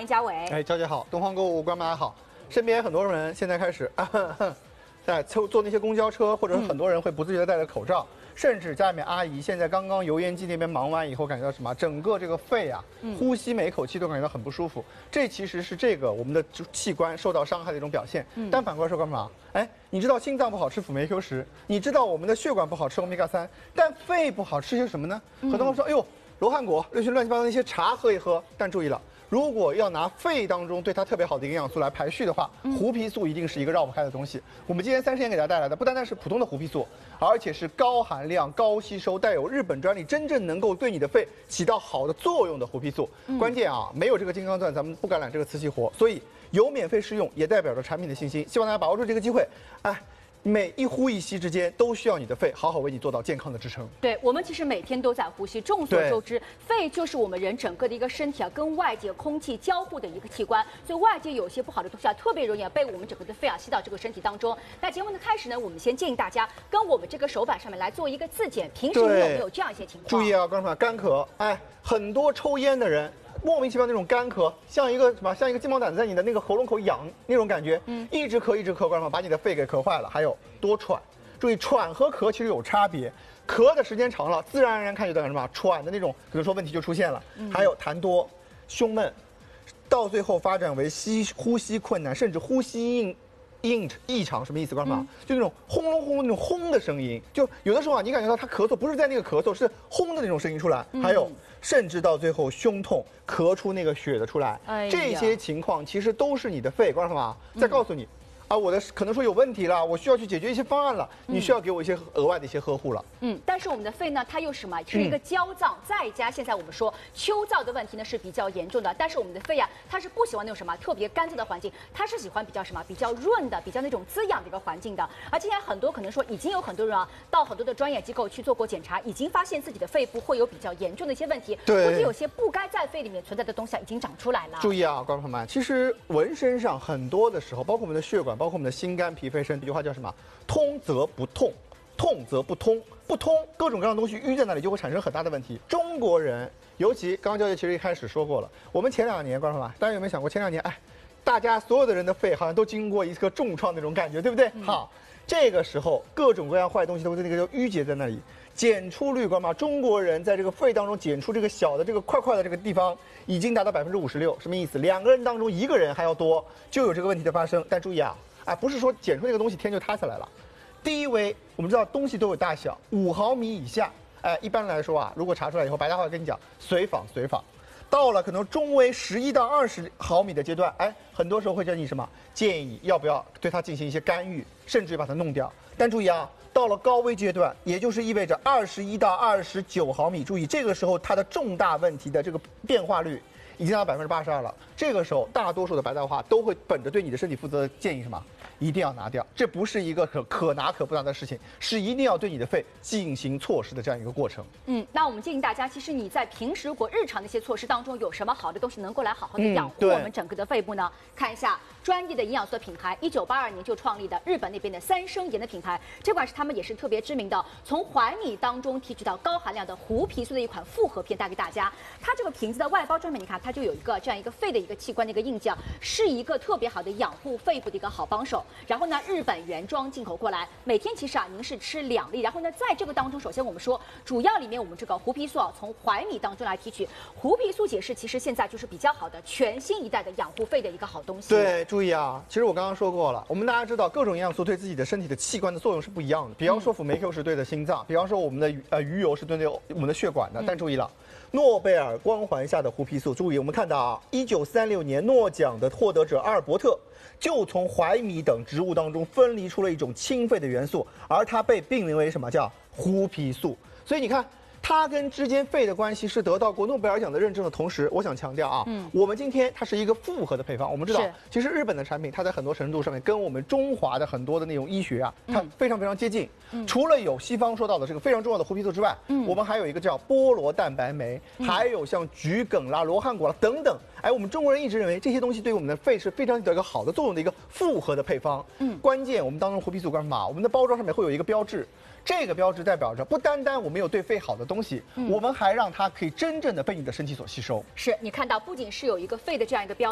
迎嘉伟。 哎，娇姐好，东方购物观众大家好。身边很多人现在开始在坐那些公交车，或者是很多人会不自觉地戴着口罩，甚至家里面阿姨现在刚刚油烟机那边忙完以后，感觉到什么？整个这个肺啊，呼吸每口气都感觉到很不舒服。这其实是这个我们的器官受到伤害的一种表现。但反过来说干嘛？哎，你知道心脏不好吃辅酶 Q10，你知道我们的血管不好吃欧米伽3，但肺不好吃些什么呢？很多人说，哎呦，罗汉果那些乱七八糟那些茶喝一喝，但注意了。如果要拿肺当中对它特别好的营养素来排序的话，胡皮素一定是一个绕不开的东西。我们今天3时间给大家带来的不单单是普通的胡皮素，而且是高含量、高吸收、带有日本专利、真正能够对你的肺起到好的作用的胡皮素。关键啊，没有这个金刚钻，咱们不敢揽这个瓷器活。所以有免费试用，也代表着产品的信心。希望大家把握住这个机会，哎。每一呼一吸之间都需要你的肺好好为你做到健康的支撑。 对，我们其实每天都在呼吸。众所周知，肺就是我们人整个的一个身体啊，跟外界空气交互的一个器官。所以外界有些不好的东西啊，特别容易被我们整个的肺啊吸到这个身体当中。那节目的开始呢，我们先建议大家跟我们这个手板上面来做一个自检。平时你有没有这样一些情况？ 注意啊，观众朋友，干咳，哎，很多抽烟的人。莫名其妙那种干咳，像一个什么，像一个鸡毛掸子在你的那个喉咙口痒那种感觉，一直咳一直咳，观众朋友把你的肺给咳坏了。还有多喘，注意喘和咳其实有差别，咳的时间长了，自然而然看觉到什么喘的那种，可能说问题就出现了。还有痰多、胸闷，到最后发展为呼吸困难，甚至呼吸异常，什么意思？观众朋友，就那种轰隆轰隆那种轰的声音，就有的时候啊，你感觉到他咳嗽不是在那个咳嗽，是轰的那种声音出来。还有。甚至到最后胸痛，咳出那个血的出来，这些情况其实都是你的肺，观众朋友在告诉你，啊，我的可能说有问题了，我需要去解决一些方案了，你需要给我一些额外的一些呵护了。 但是我们的肺呢，它又是什么？是一个焦脏，再加现在我们说秋燥的问题呢是比较严重的。但是我们的肺啊，它是不喜欢那种什么特别干燥的环境，它是喜欢比较什么比较润的、比较那种滋养的一个环境的。而今天很多可能说已经有很多人啊，到很多的专业机构去做过检查，已经发现自己的肺部会有比较严重的一些问题，或者有些不该在肺里面存在的东西已经长出来了。 注意啊，观众朋友们，其实纹身上很多的时候，包括我们的血管，包括我们的心肝脾肺肾，这句话叫什么？通则不痛。痛则不通，不通各种各样的东西淤在那里，就会产生很大的问题。中国人，尤其刚刚娇姐其实一开始说过了，我们前2年，观众朋友们，大家有没有想过前2年，哎，大家所有的人的肺好像都经过一个重创那种感觉，对不对？好，这个时候各种各样坏的东西都会在那个淤结在那里，检出率，观众们，中国人在这个肺当中检出这个小的这个块块的这个地方，已经达到56%，什么意思？2个人当中1个人还要多，就有这个问题的发生。但注意啊，哎，不是说检出那个东西天就塌下来了。第一位，我们知道东西都有大小，5毫米以下，哎，一般来说啊，如果查出来以后，白大话跟你讲，随访。到了可能中微11到20毫米的阶段，哎，很多时候会建议什么？建议要不要对它进行一些干预，甚至于把它弄掉。但注意啊，到了高危阶段，也就是意味着21到29毫米，注意这个时候它的重大问题的这个变化率已经达到82%了。这个时候，大多数的白大话都会本着对你的身体负责的建议什么？一定要拿掉，这不是一个可拿可不拿的事情，是一定要对你的肺进行措施的这样一个过程。 那我们建议大家，其实你在平时如果日常的一些措施当中，有什么好的东西能够来好好的养护我们整个的肺部呢？看一下专业的营养素品牌，1982年就创立的日本那边的3生盐的品牌，这款是他们也是特别知名的，从槐米当中提取到高含量的胡皮素的一款复合片带给大家。它这个瓶子的外包装面，你看它就有一个这样一个肺的一个器官的一个印记，是一个特别好的养护肺部的一个好帮手。然后呢，日本原装进口过来，每天其实啊，您是吃2粒。然后呢，在这个当中，首先我们说，主要里面我们这个胡皮素啊，从槐米当中来提取。胡皮素解释，其实现在就是比较好的全新一代的养护肺的一个好东西。 对，注意啊，其实我刚刚说过了，我们大家知道各种营养素对自己的身体的器官的作用是不一样的。比方说辅酶 Q 是对的心脏，比方说我们的鱼油是对我们的血管的。但注意了，诺贝尔光环下的胡皮素，注意我们看到啊，1936年诺奖的获得者阿尔伯特。就从槐米等植物当中分离出了一种清肺的元素，而它被命名为什么？叫胡皮素。所以你看，它跟之间肺的关系是得到过诺贝尔奖的认证的同时，我想强调啊，我们今天它是一个复合的配方。我们知道，其实日本的产品，它在很多程度上面跟我们中华的很多的那种医学啊，它非常接近。除了有西方说到的这个非常重要的胡皮素之外，我们还有一个叫菠萝蛋白酶，还有像桔梗啦、罗汉果啦等等。哎，我们中国人一直认为这些东西对我们的肺是非常有一个好的作用的一个复合的配方。关键我们当中胡皮素干嘛？我们的包装上面会有一个标志。这个标志代表着不单单我们有对肺好的东西，我们还让它可以真正的被你的身体所吸收。 是你看到不仅是有一个肺的这样一个标